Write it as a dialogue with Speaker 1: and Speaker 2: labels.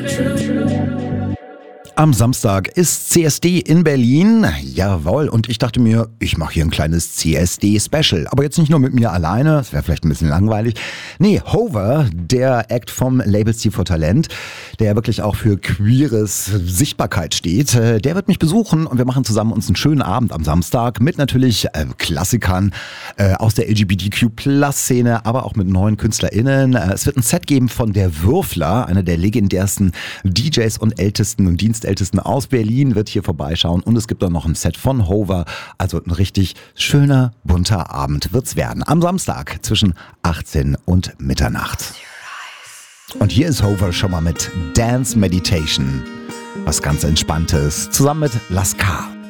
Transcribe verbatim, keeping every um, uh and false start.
Speaker 1: Am Samstag ist C S D in Berlin. Jawohl, und ich dachte mir, ich mache hier ein kleines C S D-Special. Aber jetzt nicht nur mit mir alleine, das wäre vielleicht ein bisschen langweilig. Nee, Hover, der Act vom Label C vier Talent, der wirklich auch für queeres Sichtbarkeit steht, der wird mich besuchen und wir machen zusammen uns einen schönen Abend am Samstag mit natürlich äh, Klassikern äh, aus der L G B T Q Plus Szene, aber auch mit neuen KünstlerInnen. Äh, es wird ein Set geben von der Würfler, einer der legendärsten D Js und ältesten und Dienstältesten aus Berlin, wird hier vorbeischauen und es gibt dann noch ein Set von Hover. Also ein richtig schöner, bunter Abend wird's werden. Am Samstag zwischen achtzehn und Mitternacht. Und hier ist Hover schon mal mit Dance Meditation. Was ganz Entspanntes. Zusammen mit Lascar.